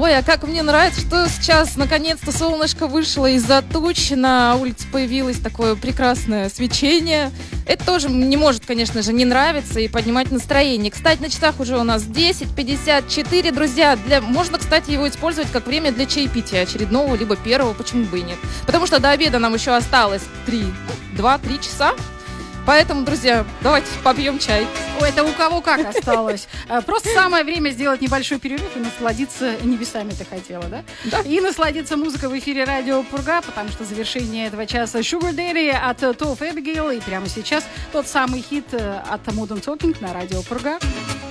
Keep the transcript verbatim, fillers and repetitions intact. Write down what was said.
Ой, а как мне нравится, что сейчас наконец-то солнышко вышло из-за туч, на улице появилось такое прекрасное свечение. Это тоже не может, конечно же, не нравиться и поднимать настроение. Кстати, на часах уже у нас десять пятьдесят четыре, друзья. Для... Можно, кстати, его использовать как время для чаепития очередного, либо первого, почему бы и нет. Потому что до обеда нам еще осталось три, два-три часа. Поэтому, друзья, давайте попьем чай. Ой, это у кого как осталось. Просто самое время сделать небольшой перерыв и насладиться небесами, ты хотела, да? Да. И насладиться музыкой в эфире Радио Пурга, потому что завершение этого часа Sugar Daddy от Tough Abigail. И прямо сейчас тот самый хит от Modern Talking на Радио Пурга.